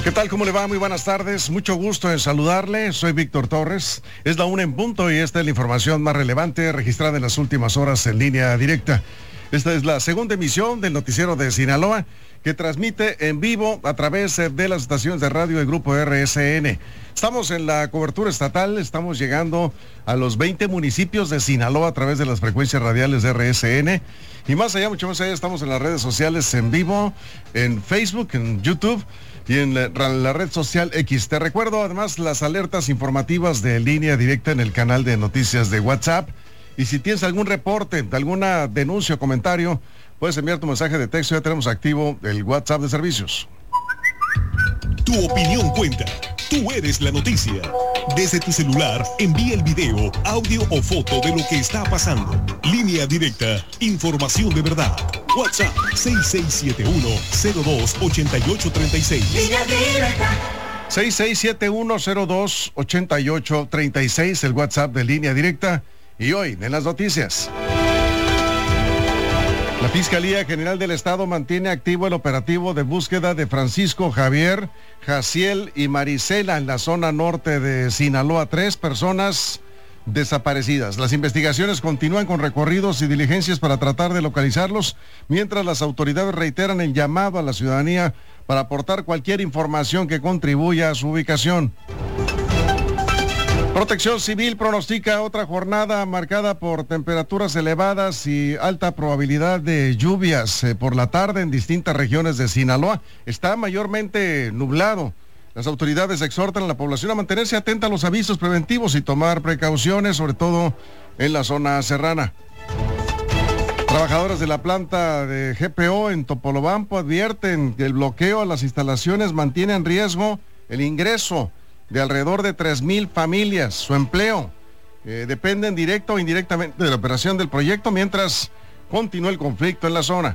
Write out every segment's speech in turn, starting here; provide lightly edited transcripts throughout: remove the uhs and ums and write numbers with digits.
¿Qué tal? ¿Cómo le va? Muy buenas tardes. Mucho gusto en saludarle. Soy Víctor Torres. Es la 1 en punto y esta es la información más relevante registrada en las últimas horas en línea directa. Esta es la segunda emisión del noticiero de Sinaloa que transmite en vivo a través de las estaciones de radio del Grupo RSN. Estamos en la cobertura estatal, estamos llegando a los 20 municipios de Sinaloa a través de las frecuencias radiales de RSN. Y más allá, mucho más allá, estamos en las redes sociales en vivo, en Facebook, en YouTube y en la red social X. Te recuerdo además las alertas informativas de línea directa en el canal de noticias de WhatsApp. Y si tienes algún reporte, alguna denuncia o comentario, puedes enviar tu mensaje de texto. Ya tenemos activo el WhatsApp de servicios. Tu opinión cuenta. Tú eres la noticia. Desde tu celular, envía el video, audio o foto de lo que está pasando. Línea directa. Información de verdad. WhatsApp 6671-028836. Línea directa. 6671-028836, el WhatsApp de Línea Directa. Y hoy, en las noticias. La Fiscalía General del Estado mantiene activo el operativo de búsqueda de Francisco Javier, Jaciel y Marisela en la zona norte de Sinaloa. 3 personas desaparecidas. Las investigaciones continúan con recorridos y diligencias para tratar de localizarlos, mientras las autoridades reiteran el llamado a la ciudadanía para aportar cualquier información que contribuya a su ubicación. Protección Civil pronostica otra jornada marcada por temperaturas elevadas y alta probabilidad de lluvias por la tarde en distintas regiones de Sinaloa. Está mayormente nublado. Las autoridades exhortan a la población a mantenerse atenta a los avisos preventivos y tomar precauciones, sobre todo en la zona serrana. Trabajadores de la planta de GPO en Topolobampo advierten que el bloqueo a las instalaciones mantiene en riesgo el ingreso de alrededor de 3,000 familias. Su empleo dependen directo o indirectamente de la operación del proyecto mientras continúa el conflicto en la zona.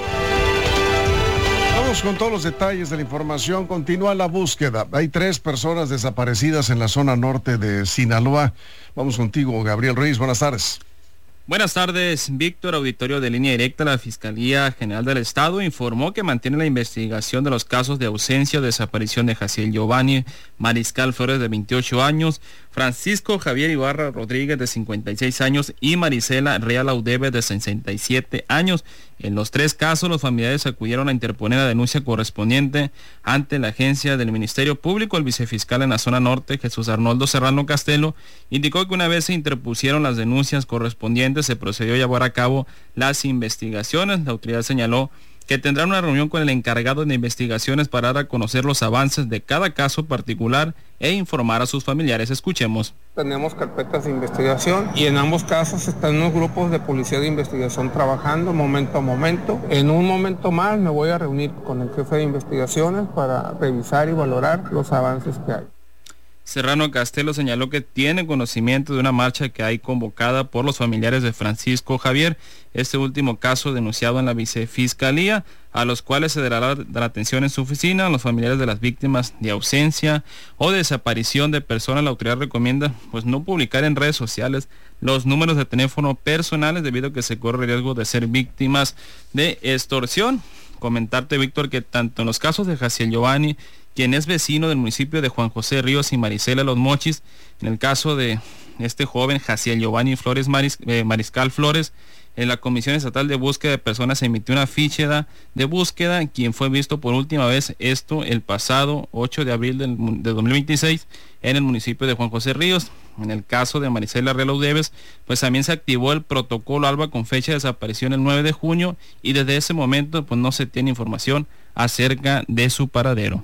Vamos con todos los detalles de la información. Continúa la búsqueda. Hay 3 personas desaparecidas en la zona norte de Sinaloa. Vamos contigo, Gabriel Ruiz. Buenas tardes. Buenas tardes, Víctor. Auditorio de Línea Directa. La Fiscalía General del Estado informó que mantiene la investigación de los casos de ausencia o desaparición de Jaciel Giovanni Mariscal Flores, de 28 años, Francisco Javier Ibarra Rodríguez, de 56 años, y Marisela Real Audebe, de 67 años. En los 3 casos, los familiares acudieron a interponer la denuncia correspondiente ante la agencia del Ministerio Público. El vicefiscal en la zona norte, Jesús Arnoldo Serrano Castelo, indicó que una vez se interpusieron las denuncias correspondientes, se procedió a llevar a cabo las investigaciones. La autoridad señaló que tendrá una reunión con el encargado de investigaciones para dar a conocer los avances de cada caso particular e informar a sus familiares. Escuchemos. Tenemos carpetas de investigación y en ambos casos están unos grupos de policía de investigación trabajando momento a momento. En un momento más me voy a reunir con el jefe de investigaciones para revisar y valorar los avances que hay. Serrano Castelo señaló que tiene conocimiento de una marcha que hay convocada por los familiares de Francisco Javier, este último caso denunciado en la vicefiscalía, a los cuales se dará atención en su oficina. A los familiares de las víctimas de ausencia o desaparición de personas, la autoridad recomienda no publicar en redes sociales los números de teléfono personales debido a que se corre el riesgo de ser víctimas de extorsión. Comentarte, Víctor, que tanto en los casos de Jaciel Giovanni, quien es vecino del municipio de Juan José Ríos, y Marisela Los Mochis, en el caso de este joven Jaciel Giovanni Flores Mariscal Flores, en la Comisión Estatal de Búsqueda de Personas se emitió una ficha de búsqueda, quien fue visto por última vez el pasado 8 de abril de 2026 en el municipio de Juan José Ríos. En el caso de Marisela Real Audeves, también se activó el protocolo ALBA con fecha de desaparición el 9 de junio y desde ese momento no se tiene información acerca de su paradero.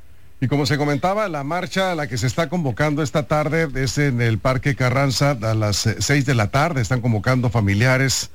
Y como se comentaba, la marcha a la que se está convocando esta tarde es en el Parque Carranza a las 6 de la tarde. Están convocando familiares,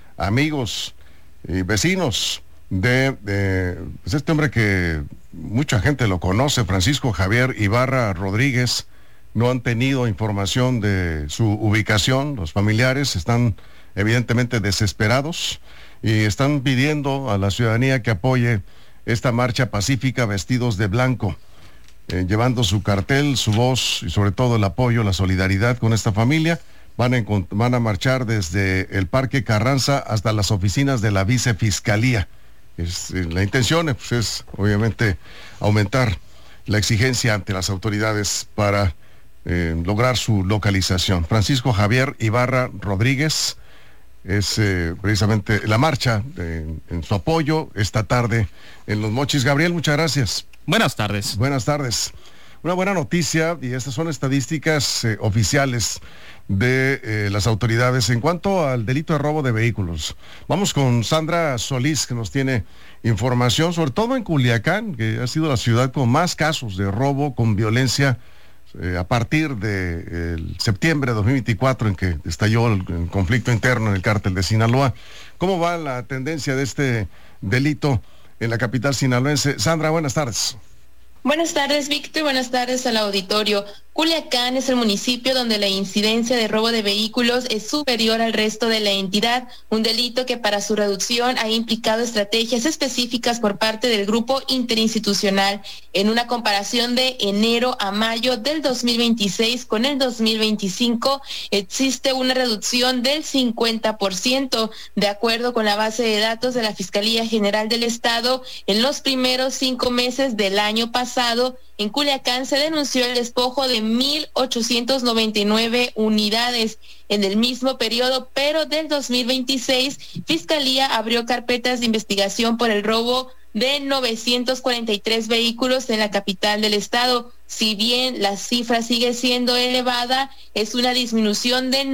amigos y vecinos de este hombre que mucha gente lo conoce, Francisco Javier Ibarra Rodríguez. No han tenido información de su ubicación. Los familiares están evidentemente desesperados y están pidiendo a la ciudadanía que apoye esta marcha pacífica vestidos de blanco. Llevando su cartel, su voz y sobre todo el apoyo, la solidaridad con esta familia. Van a marchar desde el Parque Carranza hasta las oficinas de la vicefiscalía. La intención es obviamente aumentar la exigencia ante las autoridades para lograr su localización. Francisco Javier Ibarra Rodríguez es precisamente la marcha en su apoyo esta tarde en Los Mochis. Gabriel, muchas gracias. Buenas tardes. Buenas tardes. Una buena noticia, y estas son estadísticas oficiales de las autoridades en cuanto al delito de robo de vehículos. Vamos con Sandra Solís, que nos tiene información, sobre todo en Culiacán, que ha sido la ciudad con más casos de robo con violencia a partir de septiembre de 2024, en que estalló el conflicto interno en el cártel de Sinaloa. ¿Cómo va la tendencia de este delito en la capital sinaloense? Sandra, buenas tardes. Buenas tardes, Víctor, y buenas tardes al auditorio. Culiacán es el municipio donde la incidencia de robo de vehículos es superior al resto de la entidad, un delito que para su reducción ha implicado estrategias específicas por parte del grupo interinstitucional. En una comparación de enero a mayo del 2026 con el 2025, existe una reducción del 50%. De acuerdo con la base de datos de la Fiscalía General del Estado, en los primeros 5 meses del año pasado, en Culiacán se denunció el despojo de 1,899 unidades. En el mismo periodo, pero del 2026, Fiscalía abrió carpetas de investigación por el robo de 943 vehículos en la capital del estado. Si bien la cifra sigue siendo elevada, es una disminución de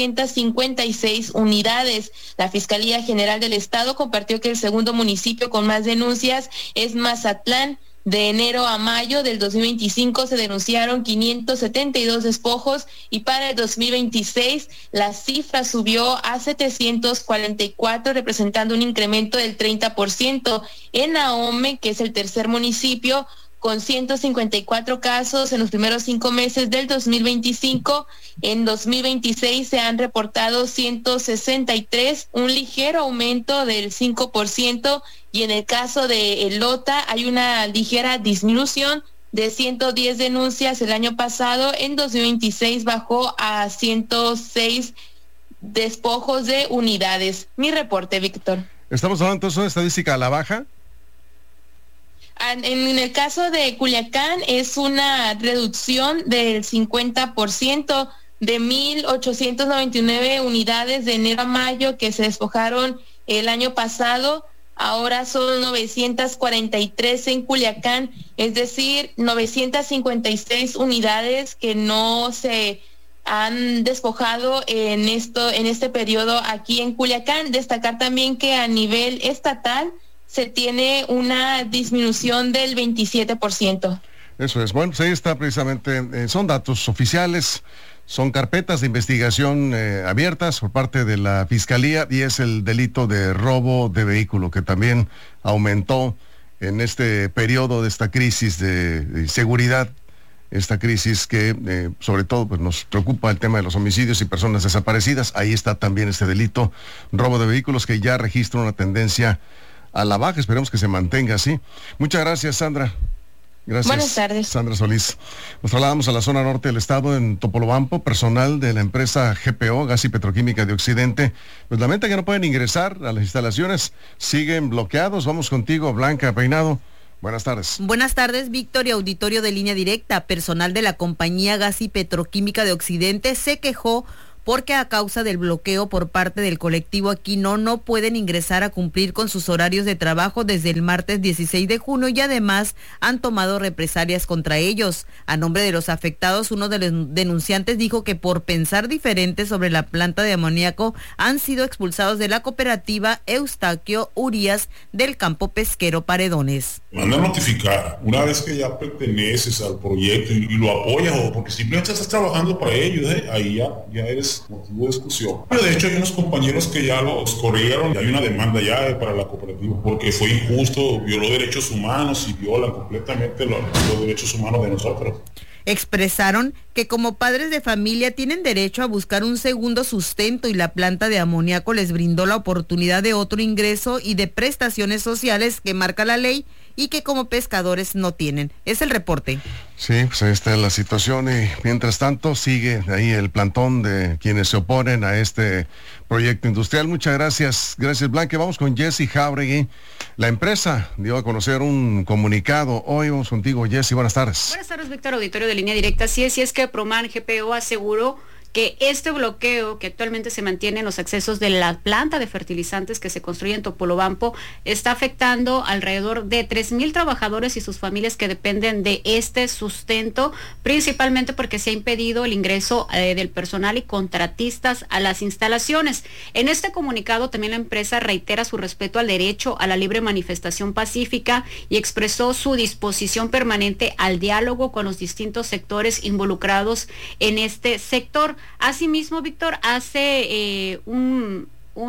956 unidades. La Fiscalía General del Estado compartió que el segundo municipio con más denuncias es Mazatlán. De enero a mayo del 2025 se denunciaron 572 despojos y para el 2026 la cifra subió a 744, representando un incremento del 30%. En Ahome, que es el tercer municipio, con 154 casos en los primeros 5 meses del 2025. En 2026 se han reportado 163, un ligero aumento del 5%, y en el caso de Elota hay una ligera disminución de 110 denuncias el año pasado. En 2026 bajó a 106 despojos de unidades. Mi reporte, Víctor. ¿Estamos hablando entonces de estadística a la baja? En el caso de Culiacán es una reducción del 50%, de 1,899 unidades de enero a mayo que se despojaron el año pasado. Ahora son 943 en Culiacán, es decir, 956 unidades que no se han despojado en este periodo aquí en Culiacán. Destacar también que a nivel estatal se tiene una disminución del 27%. Eso es. Bueno, pues ahí está precisamente, son datos oficiales, son carpetas de investigación abiertas por parte de la Fiscalía, y es el delito de robo de vehículo que también aumentó en este periodo de esta crisis de seguridad, esta crisis que sobre todo pues nos preocupa el tema de los homicidios y personas desaparecidas. Ahí está también este delito, robo de vehículos, que ya registra una tendencia a la baja. Esperemos que se mantenga así. Muchas gracias, Sandra. Gracias. Buenas tardes. Sandra Solís. Nos trasladamos a la zona norte del estado, en Topolobampo. Personal de la empresa GPO, Gas y Petroquímica de Occidente, pues lamenta que no pueden ingresar a las instalaciones, siguen bloqueados. Vamos contigo, Blanca Peinado. Buenas tardes. Buenas tardes, Víctor y auditorio de Línea Directa. Personal de la compañía Gas y Petroquímica de Occidente se quejó porque a causa del bloqueo por parte del colectivo Aquino no pueden ingresar a cumplir con sus horarios de trabajo desde el martes 16 de junio y además han tomado represalias contra ellos. A nombre de los afectados, uno de los denunciantes dijo que por pensar diferente sobre la planta de amoníaco han sido expulsados de la cooperativa Eustaquio Urías del campo pesquero Paredones. Manda a notificar una vez que ya perteneces al proyecto y lo apoyas, o porque simplemente estás trabajando para ellos, ahí ya eres motivo de discusión. Pero de hecho hay unos compañeros que ya los corrieron y hay una demanda ya para la cooperativa porque fue injusto, violó derechos humanos y viola completamente los derechos humanos de nosotros. Expresaron que como padres de familia tienen derecho a buscar un segundo sustento y la planta de amoníaco les brindó la oportunidad de otro ingreso y de prestaciones sociales que marca la ley, y que como pescadores no tienen. Es el reporte. Sí, pues ahí está la situación y mientras tanto sigue ahí el plantón de quienes se oponen a este proyecto industrial. Muchas gracias. Gracias, Blanque. Vamos con Jessy Jauregui. La empresa dio a conocer un comunicado. Hoy vamos contigo, Jessy. Buenas tardes. Buenas tardes, Víctor, auditorio de Línea Directa. Así es que Proman GPO aseguró que este bloqueo que actualmente se mantiene en los accesos de la planta de fertilizantes que se construye en Topolobampo está afectando alrededor de 3,000 trabajadores y sus familias que dependen de este sustento, principalmente porque se ha impedido el ingreso del personal y contratistas a las instalaciones. En este comunicado también la empresa reitera su respeto al derecho a la libre manifestación pacífica y expresó su disposición permanente al diálogo con los distintos sectores involucrados en este sector. Asimismo, Víctor, hace un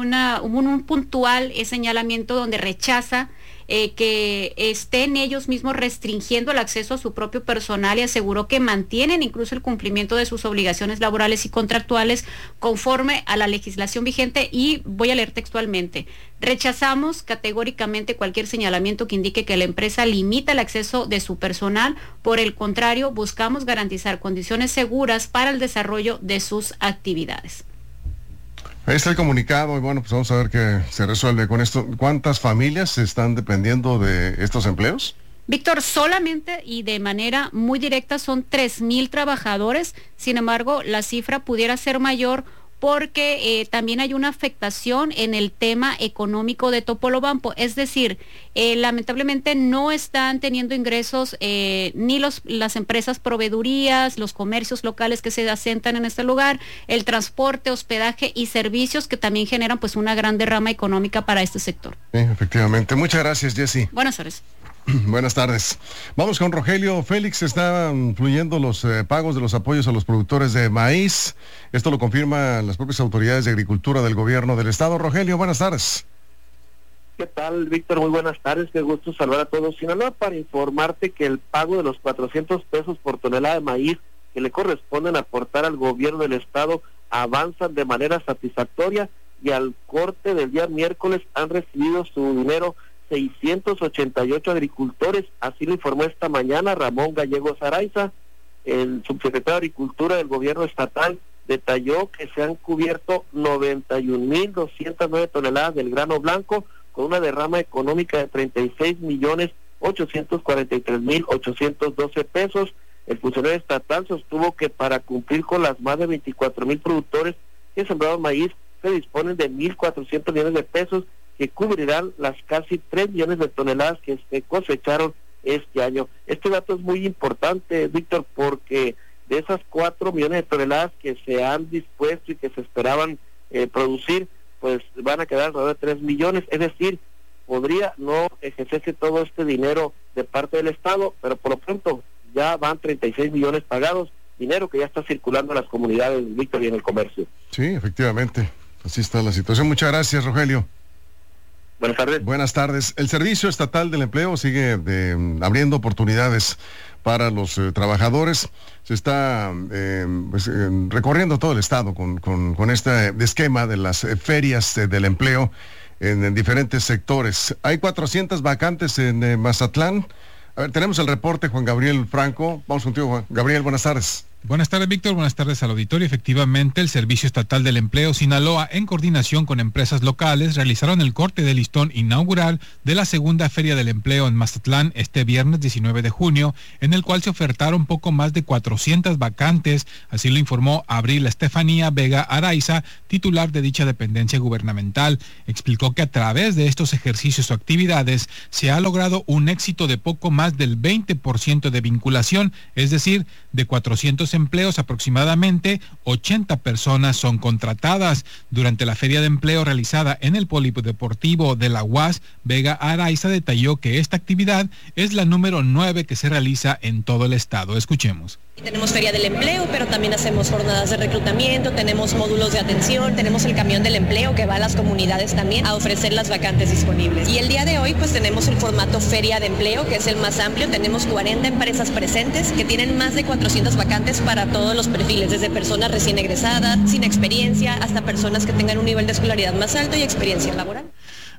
puntual señalamiento donde rechaza que estén ellos mismos restringiendo el acceso a su propio personal y aseguró que mantienen incluso el cumplimiento de sus obligaciones laborales y contractuales conforme a la legislación vigente y voy a leer textualmente. Rechazamos categóricamente cualquier señalamiento que indique que la empresa limita el acceso de su personal. Por el contrario, buscamos garantizar condiciones seguras para el desarrollo de sus actividades. Ahí está el comunicado y bueno, pues vamos a ver qué se resuelve con esto. ¿Cuántas familias están dependiendo de estos empleos? Víctor, solamente y de manera muy directa son 3,000 trabajadores. Sin embargo, la cifra pudiera ser mayor porque también hay una afectación en el tema económico de Topolobampo, es decir, lamentablemente no están teniendo ingresos ni las empresas proveedurías, los comercios locales que se asentan en este lugar, el transporte, hospedaje y servicios que también generan pues una gran derrama económica para este sector. Sí, efectivamente. Muchas gracias, Jessy. Buenas tardes. Buenas tardes. Vamos con Rogelio Félix. Están fluyendo los pagos de los apoyos a los productores de maíz. Esto lo confirman las propias autoridades de agricultura del gobierno del estado. Rogelio, buenas tardes. ¿Qué tal, Víctor? Muy buenas tardes. Qué gusto saludar a todos. Sinaloa, para informarte que el pago de los 400 pesos por tonelada de maíz que le corresponden aportar al gobierno del estado avanzan de manera satisfactoria y al corte del día miércoles han recibido su dinero 688 agricultores, así lo informó esta mañana Ramón Gallegos Araiza, el subsecretario de Agricultura del gobierno estatal. Detalló que se han cubierto 91,209 toneladas del grano blanco con una derrama económica de 36,843,812 pesos. El funcionario estatal sostuvo que para cumplir con las más de 24,000 productores que sembraron maíz se disponen de 1,400 millones de pesos que cubrirán las casi 3 millones de toneladas que se cosecharon este año. Este dato es muy importante, Víctor, porque de esas 4 millones de toneladas que se han dispuesto y que se esperaban producir, pues van a quedar alrededor de 3 millones, es decir, podría no ejercerse todo este dinero de parte del Estado, pero por lo pronto ya van 36 millones pagados, dinero que ya está circulando en las comunidades, Víctor, y en el comercio. Sí, efectivamente, así está la situación. Muchas gracias, Rogelio. Buenas tardes. Buenas tardes. El Servicio Estatal del Empleo sigue abriendo oportunidades para los trabajadores. Se está recorriendo todo el estado con este esquema de las ferias del empleo en diferentes sectores. Hay 400 vacantes en Mazatlán. A ver, tenemos el reporte, Juan Gabriel Franco. Vamos contigo, Juan Gabriel, buenas tardes. Buenas tardes, Víctor. Buenas tardes al auditorio. Efectivamente, el Servicio Estatal del Empleo Sinaloa, en coordinación con empresas locales, realizaron el corte de listón inaugural de la segunda Feria del Empleo en Mazatlán este viernes 19 de junio, en el cual se ofertaron poco más de 400 vacantes, así lo informó Abril Estefanía Vega Araiza, titular de dicha dependencia gubernamental. Explicó que a través de estos ejercicios o actividades se ha logrado un éxito de poco más del 20% de vinculación, es decir, de 400 empleos, aproximadamente 80 personas son contratadas. Durante la feria de empleo realizada en el Polideportivo de la UAS, Vega Araiza detalló que esta actividad es la número 9 que se realiza en todo el estado. Escuchemos. Tenemos feria del empleo, pero también hacemos jornadas de reclutamiento, tenemos módulos de atención, tenemos el camión del empleo que va a las comunidades también a ofrecer las vacantes disponibles. Y el día de hoy pues tenemos el formato feria de empleo, que es el más amplio. Tenemos 40 empresas presentes que tienen más de 400 vacantes para todos los perfiles, desde personas recién egresadas, sin experiencia, hasta personas que tengan un nivel de escolaridad más alto y experiencia laboral.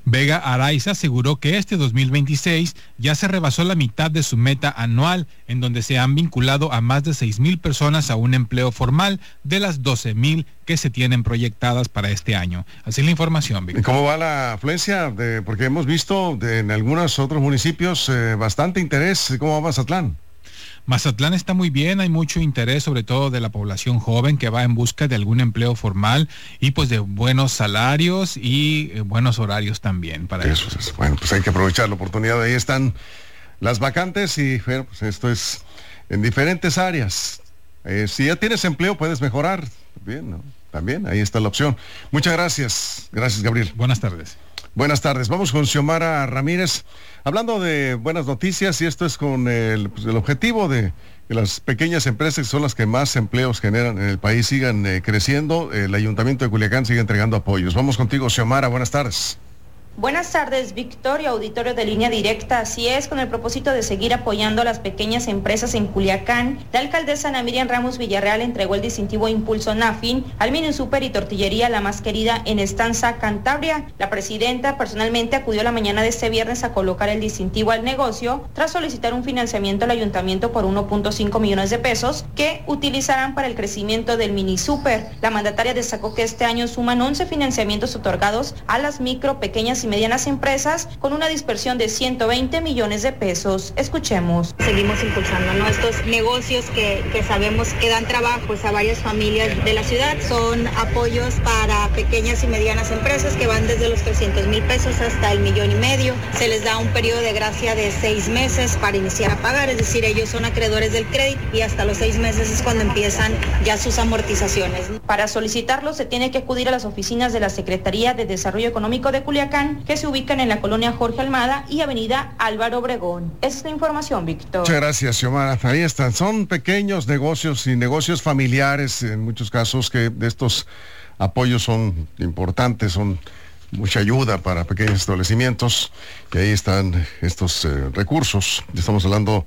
Vega Araiza aseguró que este 2026 ya se rebasó la mitad de su meta anual, en donde se han vinculado a más de 6,000 personas a un empleo formal de las 12,000 que se tienen proyectadas para este año. Así es la información, Víctor. ¿Cómo va la afluencia? Porque hemos visto en algunos otros municipios bastante interés. ¿Cómo va Mazatlán? Mazatlán está muy bien, hay mucho interés, sobre todo de la población joven que va en busca de algún empleo formal y pues de buenos salarios y buenos horarios también para eso. Bueno, pues hay que aprovechar la oportunidad. Ahí están las vacantes y bueno, pues esto es en diferentes áreas. Si ya tienes empleo, puedes mejorar. Bien, ¿no? También, ahí está la opción. Muchas gracias. Gracias, Gabriel. Buenas tardes. Buenas tardes. Vamos con Xiomara Ramírez. Hablando de buenas noticias, y esto es con el objetivo de que las pequeñas empresas, que son las que más empleos generan en el país, sigan creciendo. El Ayuntamiento de Culiacán sigue entregando apoyos. Vamos contigo, Xiomara. Buenas tardes. Buenas tardes, Victoria, auditorio de Línea Directa. Así es, con el propósito de seguir apoyando a las pequeñas empresas en Culiacán, la alcaldesa Ana Miriam Ramos Villarreal entregó el distintivo Impulso NAFIN al mini super y tortillería La Más Querida en Estanza, Cantabria. La presidenta personalmente acudió la mañana de este viernes a colocar el distintivo al negocio tras solicitar un financiamiento al ayuntamiento por 1.5 millones de pesos que utilizarán para el crecimiento del mini super. La mandataria destacó que este año suman 11 financiamientos otorgados a las micro, pequeñas y medianas empresas con una dispersión de 120 millones de pesos. Escuchemos. Seguimos impulsando, ¿no?, estos negocios que sabemos que dan trabajo a varias familias de la ciudad. Son apoyos para pequeñas y medianas empresas que van desde los 300,000 pesos hasta el 1,5 millones. Se les da un periodo de gracia de 6 meses para iniciar a pagar, es decir, ellos son acreedores del crédito y hasta los 6 meses es cuando empiezan ya sus amortizaciones. Para solicitarlo se tiene que acudir a las oficinas de la Secretaría de Desarrollo Económico de Culiacán, que se ubican en la colonia Jorge Almada y avenida Álvaro Obregón. Esa es la información, Víctor. Muchas gracias, Xiomara. Ahí están. Son pequeños negocios y negocios familiares, en muchos casos, que de estos apoyos son importantes, son mucha ayuda para pequeños establecimientos. Y ahí están estos recursos. Estamos hablando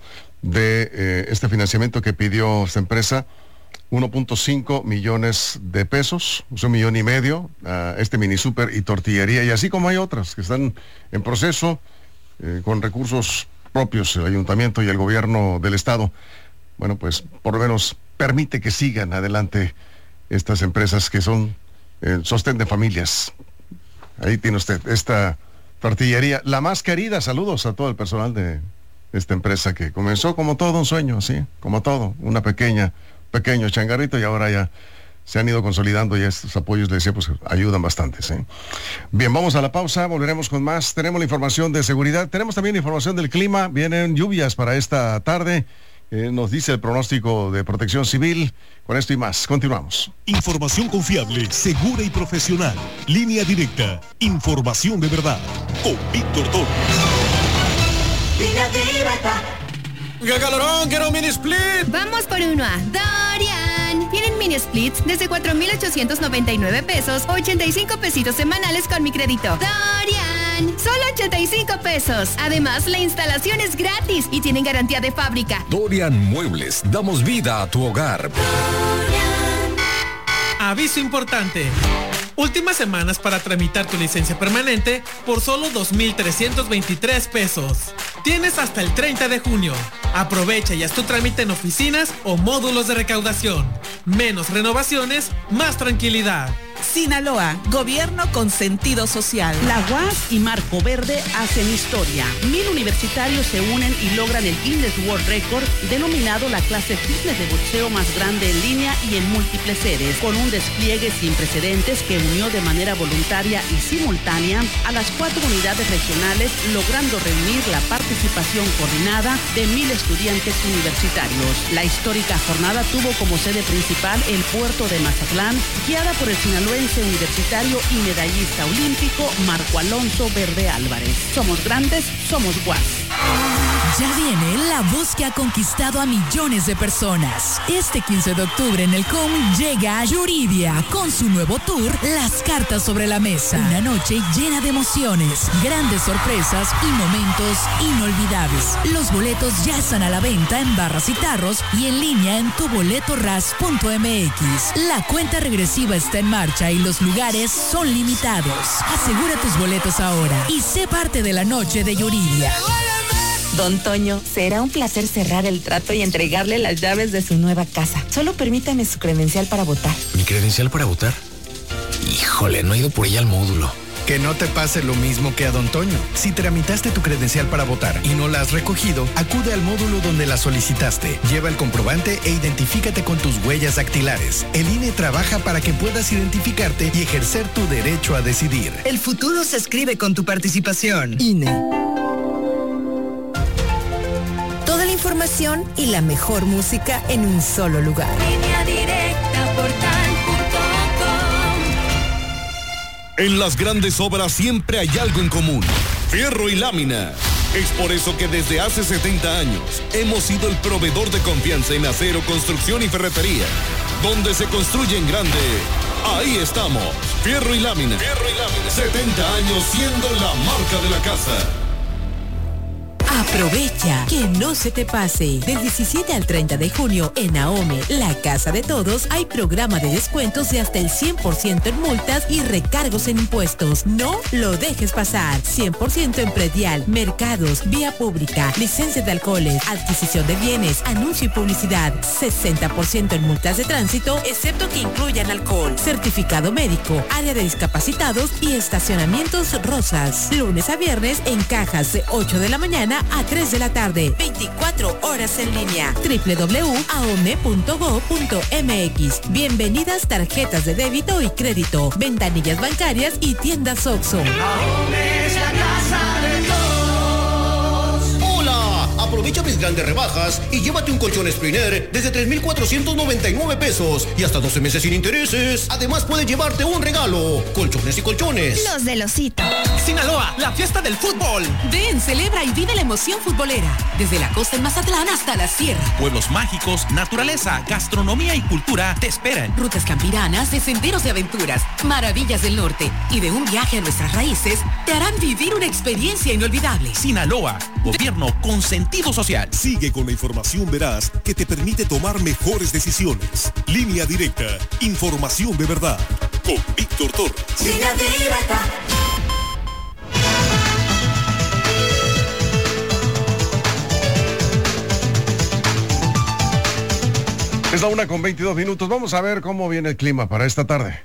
de este financiamiento que pidió esta empresa, 1.5 millones de pesos, 1,5 millones, a este mini super y tortillería, y así como hay otras que están en proceso con recursos propios, el ayuntamiento y el gobierno del estado. Bueno, pues por lo menos permite que sigan adelante estas empresas que son sostén de familias. Ahí tiene usted esta tortillería, La Más Querida. Saludos a todo el personal de esta empresa que comenzó como todo un sueño, sí, como todo, pequeño changarrito, y ahora ya se han ido consolidando y estos apoyos, le decía, pues ayudan bastante, ¿sí? Bien, vamos a la pausa, volveremos con más. Tenemos la información de seguridad, tenemos también la información del clima, vienen lluvias para esta tarde, nos dice el pronóstico de Protección Civil. Con esto y más, continuamos. Información confiable, segura y profesional. Línea Directa, información de verdad, con Víctor Torres. Línea Directa. ¡Qué calorón! ¡Quiero un mini split! Vamos por uno a Dorian. Tienen mini splits desde 4,899 pesos, 85 pesitos semanales con mi crédito. Dorian, solo 85 pesos. Además, la instalación es gratis y tienen garantía de fábrica. Dorian Muebles, damos vida a tu hogar. Dorian. Aviso importante. Últimas semanas para tramitar tu licencia permanente por solo 2,323 pesos. Tienes hasta el 30 de junio. Aprovecha y haz tu trámite en oficinas o módulos de recaudación. Menos renovaciones, más tranquilidad. Sinaloa, gobierno con sentido social. La UAS y Marco Verde hacen historia. 1,000 universitarios se unen y logran el Guinness World Record, denominado la clase fitness de boxeo más grande en línea y en múltiples sedes, con un despliegue sin precedentes que unió de manera voluntaria y simultánea a las 4 unidades regionales, logrando reunir la participación coordinada de 1,000 estudiantes universitarios. La histórica jornada tuvo como sede principal el puerto de Mazatlán, guiada por el sinaloense universitario y medallista olímpico Marco Alonso Verde Álvarez. Somos grandes, somos UAS. Ya viene la voz que ha conquistado a millones de personas. Este 15 de octubre en el COM llega Yuridia con su nuevo tour Las Cartas sobre la Mesa. Una noche llena de emociones, grandes sorpresas y momentos inolvidables. Los boletos ya están a la venta en barras y tarros y en línea en tuboletoras.mx. La cuenta regresiva está en marcha y los lugares son limitados. Asegura tus boletos ahora y sé parte de la noche de Yuridia. Don Toño, será un placer cerrar el trato y entregarle las llaves de su nueva casa. Solo permítame su credencial para votar. ¿Mi credencial para votar? Híjole, no he ido por ella al módulo. Que no te pase lo mismo que a Don Toño. Si tramitaste tu credencial para votar y no la has recogido, acude al módulo donde la solicitaste. Lleva el comprobante e identifícate con tus huellas dactilares. El INE trabaja para que puedas identificarte y ejercer tu derecho a decidir. El futuro se escribe con tu participación. INE. Toda la información y la mejor música en un solo lugar. Línea Directa, portal.com. En las grandes obras siempre hay algo en común: fierro y lámina. Es por eso que desde hace 70 años hemos sido el proveedor de confianza en acero, construcción y ferretería. Donde se construye en grande, ahí estamos. Fierro y lámina. 70 años siendo la marca de la casa. Aprovecha, que no se te pase. Del 17 al 30 de junio en Ahome, la casa de todos, hay programa de descuentos de hasta el 100% en multas y recargos en impuestos. No lo dejes pasar. 100% en predial, mercados, vía pública, licencia de alcoholes, adquisición de bienes, anuncio y publicidad. 60% en multas de tránsito, excepto que incluyan alcohol. Certificado médico, área de discapacitados y estacionamientos Rosas. Lunes a viernes en cajas de 8 de la mañana a 3 de la tarde, 24 horas en línea, www.aome.go.mx. Bienvenidas tarjetas de débito y crédito, ventanillas bancarias y tiendas Oxxo. Ahome es la casa de todos. ¡Hola! Aprovecha mis grandes rebajas y llévate un colchón Spriner desde 3,499 pesos y hasta 12 meses sin intereses. Además puedes llevarte un regalo: colchones y colchones. Los del Osito. Sinaloa, la fiesta del fútbol. Ven, celebra y vive la emoción futbolera. Desde la costa en Mazatlán hasta la sierra. Pueblos mágicos, naturaleza, gastronomía y cultura te esperan. Rutas campiranas, de senderos de aventuras, maravillas del norte y de un viaje a nuestras raíces te harán vivir una experiencia inolvidable. Sinaloa, gobierno con sentido social. Sigue con la información veraz que te permite tomar mejores decisiones. Línea Directa, información de verdad. Con Víctor Torres. Línea Directa. Es la 1:22. Vamos a ver cómo viene el clima para esta tarde.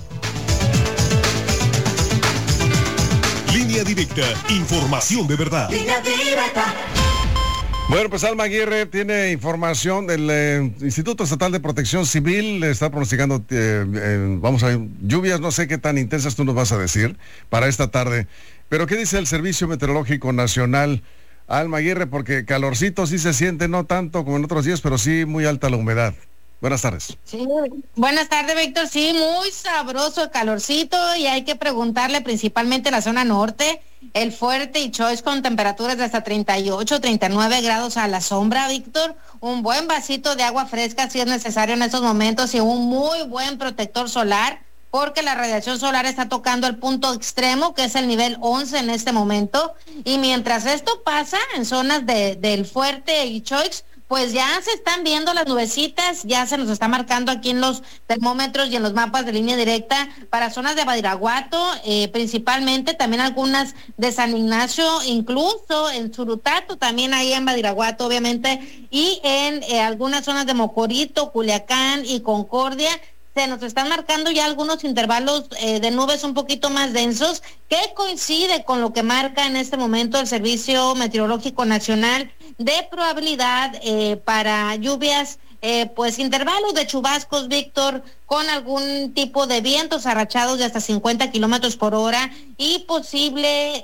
Línea Directa, información de verdad. Línea Directa. Bueno, pues Alma Aguirre tiene información del Instituto Estatal de Protección Civil. Le está pronosticando, vamos a ver, lluvias, no sé qué tan intensas tú nos vas a decir para esta tarde. Pero ¿qué dice el Servicio Meteorológico Nacional? Alma Aguirre, porque calorcito sí se siente, no tanto como en otros días, pero sí muy alta la humedad. Buenas tardes. Sí, buenas tardes, Víctor. Sí, muy sabroso el calorcito y hay que preguntarle principalmente la zona norte, el Fuerte y Choix con temperaturas de hasta 38, 39 grados a la sombra, Víctor. Un buen vasito de agua fresca si es necesario en estos momentos y un muy buen protector solar, porque la radiación solar está tocando el punto extremo, que es el nivel 11 en este momento. Y mientras esto pasa en zonas del Fuerte y Choix, pues ya se están viendo las nubecitas, ya se nos está marcando aquí en los termómetros y en los mapas de línea directa para zonas de Badiraguato, principalmente, también algunas de San Ignacio, incluso en Surutato, también ahí en Badiraguato, obviamente, y en algunas zonas de Mocorito, Culiacán y Concordia. Se nos están marcando ya algunos intervalos de nubes un poquito más densos, que coincide con lo que marca en este momento el Servicio Meteorológico Nacional de probabilidad para lluvias, pues intervalos de chubascos, Víctor, con algún tipo de vientos arrachados de hasta 50 kilómetros por hora y posible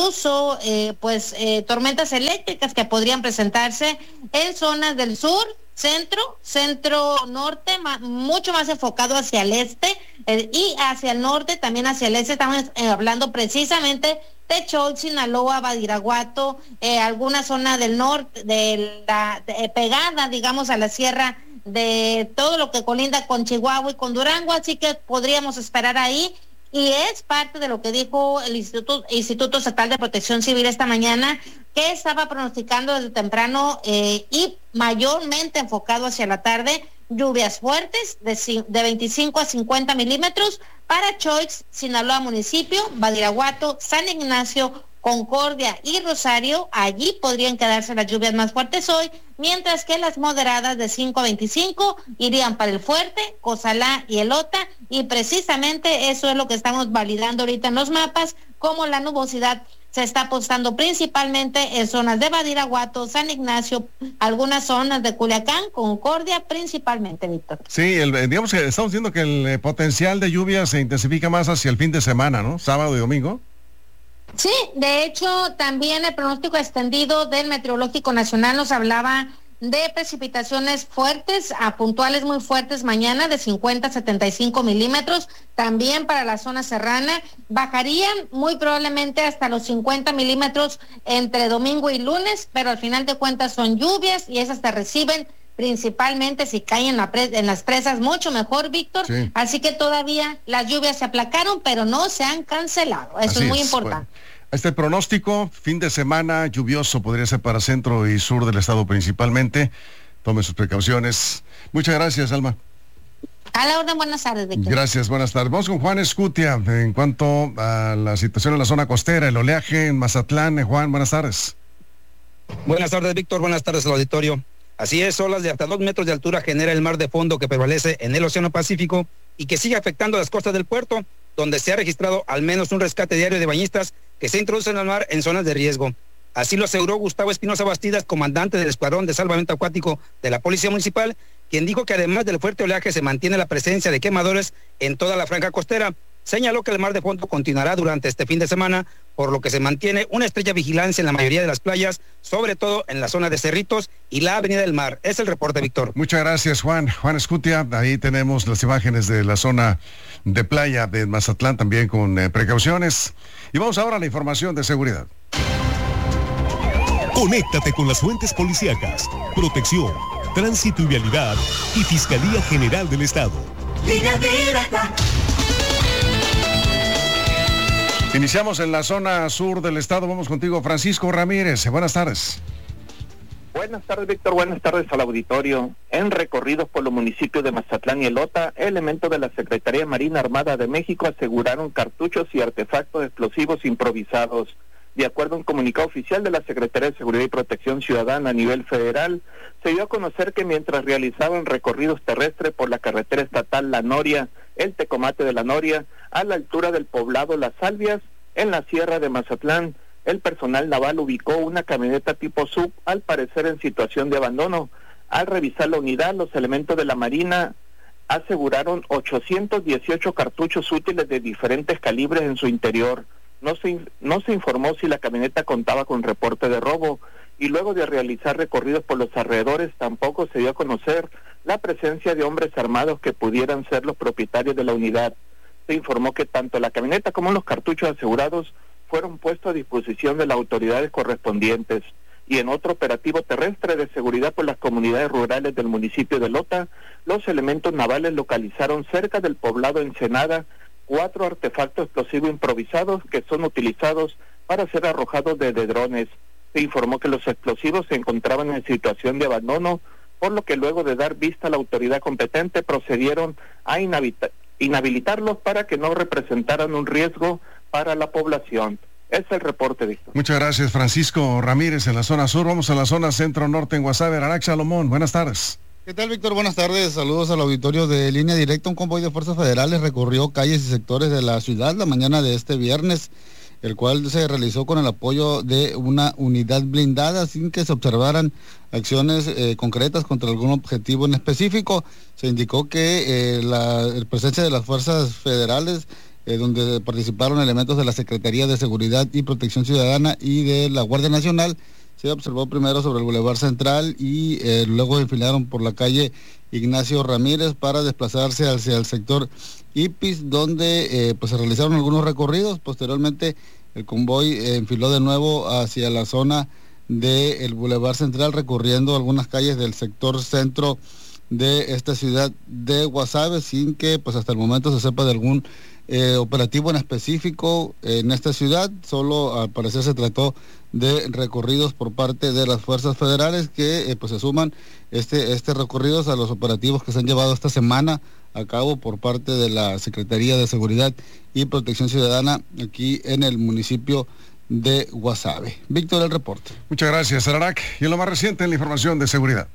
incluso tormentas eléctricas que podrían presentarse en zonas del sur centro norte, mucho más enfocado hacia el este y hacia el norte, también hacia el este. Estamos hablando precisamente de Xochitl, Sinaloa, Badiraguato, alguna zona del norte, pegada, digamos, a la sierra de todo lo que colinda con Chihuahua y con Durango, así que podríamos esperar ahí. Y es parte de lo que dijo el Instituto Estatal de Protección Civil esta mañana, que estaba pronosticando desde temprano y mayormente enfocado hacia la tarde, lluvias fuertes de 25 a 50 milímetros para Xochitl, Sinaloa municipio, Badiraguato, San Ignacio, Concordia y Rosario. Allí podrían quedarse las lluvias más fuertes hoy, mientras que las moderadas de 5 a 25 irían para el Fuerte, Cozalá y Elota, y precisamente eso es lo que estamos validando ahorita en los mapas, como la nubosidad se está apostando principalmente en zonas de Badiraguato, San Ignacio, algunas zonas de Culiacán, Concordia principalmente, Víctor. Sí, digamos que estamos viendo que el potencial de lluvia se intensifica más hacia el fin de semana, ¿no? Sábado y domingo. Sí, de hecho, también el pronóstico extendido del Meteorológico Nacional nos hablaba de precipitaciones fuertes, a puntuales muy fuertes mañana, de 50 a 75 milímetros, también para la zona serrana. Bajarían muy probablemente hasta los 50 milímetros entre domingo y lunes, pero al final de cuentas son lluvias y esas se reciben principalmente si caen en las presas, mucho mejor, Víctor. Sí. Así que todavía las lluvias se aplacaron, pero no se han cancelado. Eso es muy importante. Bueno. Este pronóstico, fin de semana lluvioso, podría ser para centro y sur del estado principalmente. Tome sus precauciones. Muchas gracias, Alma. A la orden, buenas tardes, Víctor. Gracias, buenas tardes. Vamos con Juan Escutia en cuanto a la situación en la zona costera, el oleaje en Mazatlán. Juan, buenas tardes. Buenas tardes, Víctor. Buenas tardes al auditorio. Así es, olas de hasta 2 metros de altura genera el mar de fondo que prevalece en el Océano Pacífico y que sigue afectando las costas del puerto, donde se ha registrado al menos un rescate diario de bañistas que se introducen al mar en zonas de riesgo. Así lo aseguró Gustavo Espinosa Bastidas, comandante del Escuadrón de Salvamento Acuático de la Policía Municipal, quien dijo que además del fuerte oleaje se mantiene la presencia de quemadores en toda la franja costera. Señaló que el mar de fondo continuará durante este fin de semana, por lo que se mantiene una estrecha vigilancia en la mayoría de las playas, sobre todo en la zona de Cerritos y la Avenida del Mar. Es el reporte, Víctor. Muchas gracias, Juan. Juan Escutia, ahí tenemos las imágenes de la zona de playa de Mazatlán, también con precauciones. Y vamos ahora a la información de seguridad. Conéctate con las fuentes policíacas, protección, tránsito y vialidad y Fiscalía General del Estado. Línea directa. Iniciamos en la zona sur del estado. Vamos contigo, Francisco Ramírez. Buenas tardes. Buenas tardes, Víctor. Buenas tardes al auditorio. En recorridos por los municipios de Mazatlán y Elota, elementos de la Secretaría Marina Armada de México aseguraron cartuchos y artefactos explosivos improvisados. De acuerdo a un comunicado oficial de la Secretaría de Seguridad y Protección Ciudadana a nivel federal, se dio a conocer que mientras realizaban recorridos terrestres por la carretera estatal La Noria, el Tecomate de La Noria, a la altura del poblado Las Salvias, en la sierra de Mazatlán, el personal naval ubicó una camioneta tipo SUV, al parecer en situación de abandono. Al revisar la unidad, los elementos de la Marina aseguraron 818 cartuchos útiles de diferentes calibres en su interior. No se informó si la camioneta contaba con reporte de robo, y luego de realizar recorridos por los alrededores tampoco se dio a conocer la presencia de hombres armados que pudieran ser los propietarios de la unidad. Se informó que tanto la camioneta como los cartuchos asegurados fueron puestos a disposición de las autoridades correspondientes. Y en otro operativo terrestre de seguridad por las comunidades rurales del municipio de Elota, los elementos navales localizaron cerca del poblado Ensenada 4 artefactos explosivos improvisados que son utilizados para ser arrojados desde drones. Se informó que los explosivos se encontraban en situación de abandono, por lo que luego de dar vista a la autoridad competente procedieron a inhabilitarlos para que no representaran un riesgo para la población. Es el reporte, Víctor. Muchas gracias, Francisco Ramírez, en la zona sur. Vamos a la zona centro-norte en Guasave. Arax Salomón, buenas tardes. ¿Qué tal, Víctor? Buenas tardes. Saludos al auditorio de Línea Directa. Un convoy de fuerzas federales recorrió calles y sectores de la ciudad la mañana de este viernes, el cual se realizó con el apoyo de una unidad blindada sin que se observaran acciones concretas contra algún objetivo en específico. Se indicó que la presencia de las fuerzas federales, donde participaron elementos de la Secretaría de Seguridad y Protección Ciudadana y de la Guardia Nacional, se observó primero sobre el Boulevard Central y luego enfilaron por la calle Ignacio Ramírez para desplazarse hacia el sector Ipis, donde pues se realizaron algunos recorridos. Posteriormente el convoy enfiló de nuevo hacia la zona del Boulevard Central, recorriendo algunas calles del sector centro de esta ciudad de Guasave, sin que pues hasta el momento se sepa de algún operativo en específico en esta ciudad. Solo al parecer se trató de recorridos por parte de las fuerzas federales que pues se suman este recorridos a los operativos que se han llevado esta semana a cabo por parte de la Secretaría de Seguridad y Protección Ciudadana aquí en el municipio de Guasave. Víctor, el reporte. Muchas gracias, Ararac. Y en lo más reciente en la información de seguridad.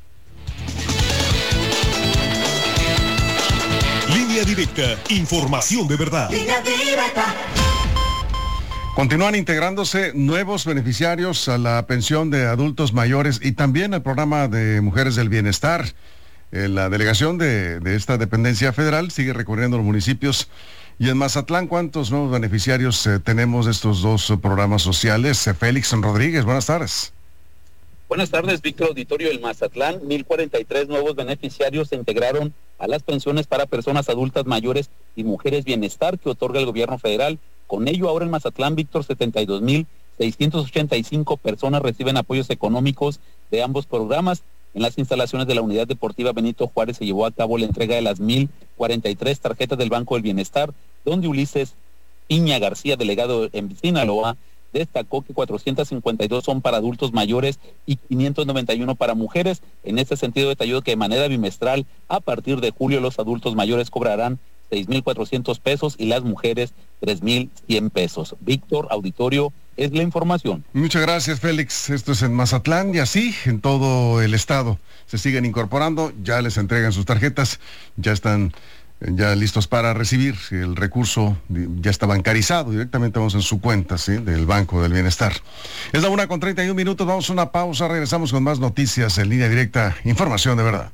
Línea Directa, información de verdad. Línea Directa. Continúan integrándose nuevos beneficiarios a la pensión de adultos mayores y también al programa de Mujeres del Bienestar. La delegación de esta dependencia federal sigue recorriendo los municipios. Y en Mazatlán, ¿cuántos nuevos beneficiarios tenemos de estos dos programas sociales? Félix Rodríguez, buenas tardes. Buenas tardes, Víctor Auditorio. El Mazatlán, 1,043 nuevos beneficiarios se integraron a las pensiones para personas adultas mayores y mujeres bienestar que otorga el gobierno federal. Con ello, ahora en Mazatlán, Víctor, 72,685 personas reciben apoyos económicos de ambos programas. En las instalaciones de la Unidad Deportiva Benito Juárez se llevó a cabo la entrega de las 1,043 tarjetas del Banco del Bienestar, donde Ulises Piña García, delegado en Sinaloa, destacó que 452 son para adultos mayores y 591 para mujeres. En este sentido, detalló que de manera bimestral, a partir de julio, los adultos mayores cobrarán 6,400 pesos y las mujeres 3,100 pesos. Víctor, auditorio, es la información. Muchas gracias, Félix. Esto es en Mazatlán y así en todo el estado. Se siguen incorporando, ya les entregan sus tarjetas, ya están listos para recibir el recurso, ya está bancarizado, directamente vamos en su cuenta, ¿sí?, del Banco del Bienestar. Es la 1:31, vamos a una pausa, regresamos con más noticias en Línea Directa, información de verdad.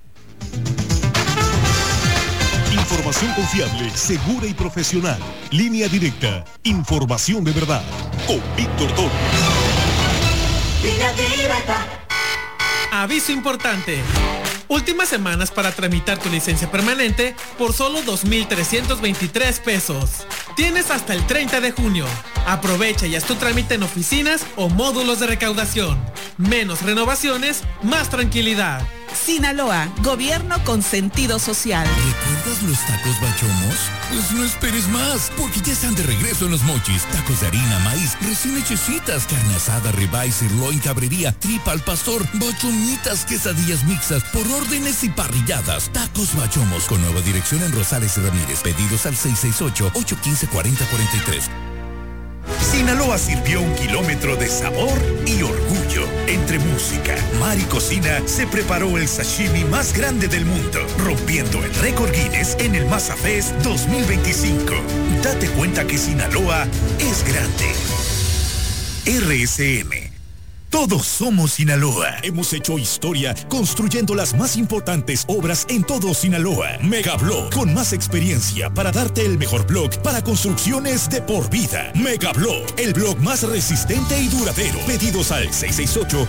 Información confiable, segura y profesional. Línea Directa, información de verdad, con Víctor Torres. Línea Directa. Aviso importante. Últimas semanas para tramitar tu licencia permanente por solo 2,323 pesos. Tienes hasta el 30 de junio. Aprovecha y haz tu trámite en oficinas o módulos de recaudación. Menos renovaciones, más tranquilidad. Sinaloa, gobierno con sentido social. ¿Recuerdas los tacos Bachomos? Pues no esperes más, porque ya están de regreso en Los Mochis. Tacos de harina, maíz, recién hechecitas, carne asada, ribeye, sirloin, cabrería, tripa al pastor, bachomitas, quesadillas mixtas, por órdenes y parrilladas. Tacos Bachomos, con nueva dirección en Rosales y Ramírez. Pedidos al 668-815-4043. Sinaloa sirvió 1 kilómetro de sabor y orgullo. Entre música, mar y cocina, se preparó el sashimi más grande del mundo, rompiendo el récord Guinness en el Mazafest 2025. Date cuenta que Sinaloa es grande. RSM. Todos somos Sinaloa. Hemos hecho historia construyendo las más importantes obras en todo Sinaloa. Megablog, con más experiencia para darte el mejor blog para construcciones de por vida. Megablog, el blog más resistente y duradero. Pedidos al 668